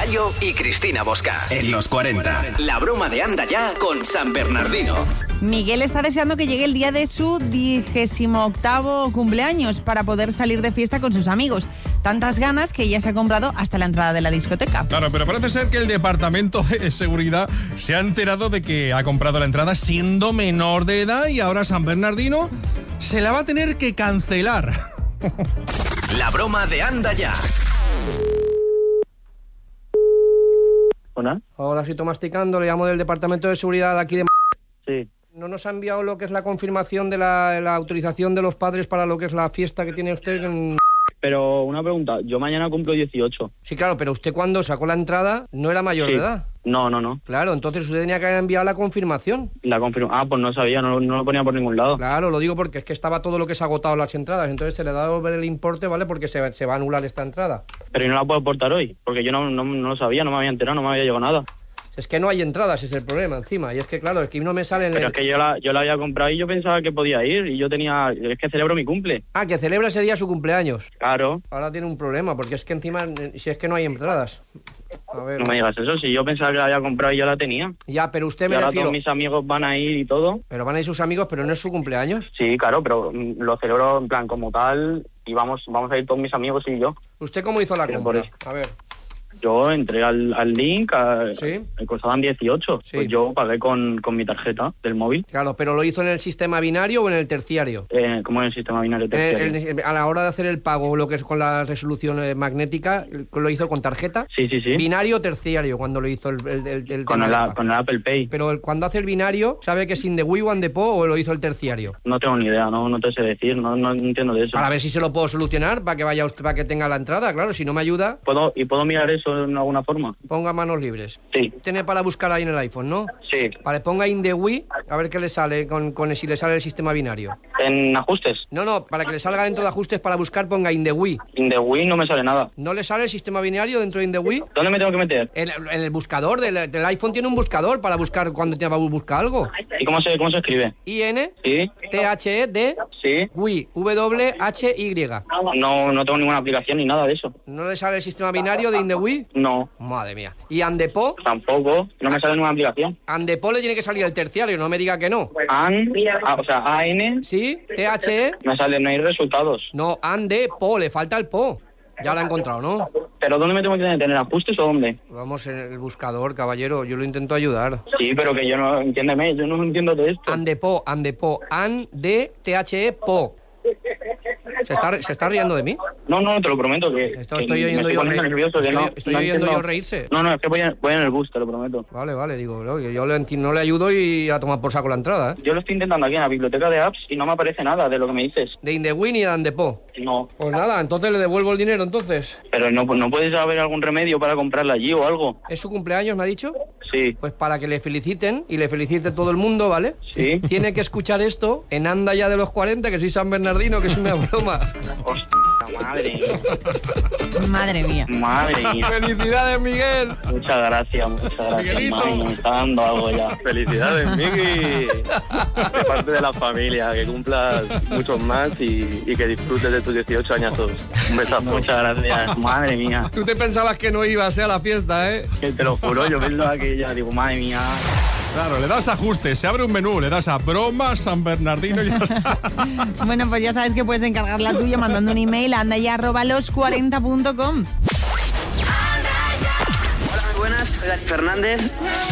Gallo y Cristina Bosca. En los 40. La broma de Anda Ya con San Bernardino. Miguel está deseando que llegue el día de su 28º cumpleaños para poder salir de fiesta con sus amigos. Tantas ganas que ya se ha comprado hasta la entrada de la discoteca. Claro, pero parece ser que el departamento de seguridad se ha enterado de que ha comprado la entrada siendo menor de edad y ahora San Bernardino se la va a tener que cancelar. La broma de Anda Ya. Hola. Hola, estoy masticando, le llamo del departamento de seguridad de aquí de... Sí. ¿No nos ha enviado lo que es la confirmación de la autorización de los padres para lo que es la fiesta que tiene usted en... Pero una pregunta, yo mañana cumplo 18. Sí, claro, pero usted cuando sacó la entrada no era mayor de edad. No. Claro, entonces usted tenía que haber enviado la confirmación. Pues no sabía, no lo ponía por ningún lado. Claro, lo digo porque es que estaba todo lo que se ha agotado las entradas, entonces se le da a ver el importe, ¿vale? Porque se va a anular esta entrada. Pero ¿y no la puedo aportar hoy? Porque yo no lo sabía, no me había enterado, no me había llegado nada. Es que no hay entradas, ese es el problema encima. Y es que, claro, es que no me sale en Pero es que yo la había comprado y yo pensaba que podía ir. Y yo es que celebro mi cumple. Ah, que celebra ese día su cumpleaños. Claro. Ahora tiene un problema, porque es que encima, si es que no hay entradas. A ver. No me digas eso, si yo pensaba que la había comprado y yo la tenía. Ya, pero usted y ahora todos mis amigos van a ir y todo. Pero van a ir sus amigos, pero no es su cumpleaños. Sí, claro, pero lo celebro en plan como tal y vamos a ir todos mis amigos y yo. ¿Usted cómo hizo la compra? A ver. Yo entré al link, ¿Sí? me costaban 18, sí. Pues yo pagué con mi tarjeta del móvil. Claro, pero ¿lo hizo en el sistema binario o en el terciario? ¿Cómo en el sistema binario terciario? A la hora de hacer el pago, lo que es con la resolución magnética, ¿lo hizo con tarjeta? Sí. ¿Binario o terciario cuando lo hizo el con el Apple Pay. Pero cuando hace el binario, ¿sabe que es in the Wii o in the Po o lo hizo el terciario? No tengo ni idea, no te sé decir, no entiendo de eso. Para ver si se lo puedo solucionar, para que vaya usted, para que tenga la entrada, claro, si no me ayuda... ¿Puedo mirar eso en alguna forma? Ponga manos libres. Sí. Tiene para buscar ahí en el iPhone, ¿no? Sí. Vale, ponga in the Wii, a ver qué le sale, si le sale el sistema binario. ¿En ajustes? No, para que le salga dentro de ajustes para buscar, ponga in the Wii. In the Wii no me sale nada. ¿No le sale el sistema binario dentro de in the Wii? ¿Dónde me tengo que meter? En el buscador del iPhone tiene un buscador para buscar cuando va a buscar algo. ¿Y cómo se escribe? I-N, sí. T-H-E-D, sí. Wii, W-H-Y. No tengo ninguna aplicación ni nada de eso. ¿No le sale el sistema binario de in the Wii? No. Madre mía. ¿Y Andepo? Tampoco, no me sale ninguna aplicación. Andepo le tiene que salir el terciario, no me diga que no. A-N. Sí, T-H-E. Me sale, no hay resultados. No, Andepo, le falta el Po. Ya lo ha encontrado, ¿no? ¿Pero dónde me tengo que tener? ¿Ajustes o dónde? Vamos, en el buscador, caballero, yo lo intento ayudar. Sí, pero que yo no, entiéndeme, yo no entiendo de esto. Andepo, Ande-T-H-E, Po. ¿Se está riendo de mí? No, te lo prometo que... Estoy oyendo yo reírse. No, es que voy en el bus, te lo prometo. Vale, digo, yo no le ayudo y a tomar por saco la entrada, ¿eh? Yo lo estoy intentando aquí en la biblioteca de apps y no me aparece nada de lo que me dices. ¿De Indewin y de Andepo? No. Pues nada, entonces le devuelvo el dinero, entonces. Pero no puedes haber algún remedio para comprarla allí o algo. ¿Es su cumpleaños, me ha dicho? Sí. Pues para que le feliciten y le felicite todo el mundo, ¿vale? Sí. Tiene que escuchar esto en Anda Ya de los 40, que soy San Bernardino, que es una broma. Hostia, madre mía. Madre mía. Madre mía. ¡Felicidades, Miguel! Muchas gracias. Miguelito. Mami, me está dando algo ya. Felicidades, Miki. De parte de la familia, que cumplas muchos más y que disfrutes de tus 18 añazos. Un besazo. Muchas gracias. Madre mía. Tú te pensabas que no ibas a la fiesta, ¿eh? Que te lo juro, yo pensaba que ya digo, madre mía. Claro, le das ajustes, se abre un menú, le das a broma San Bernardino y ya está. Bueno, pues ya sabes que puedes encargar la tuya mandando un email a andaya@los40.com. Hola, muy buenas, soy Dani Fernández.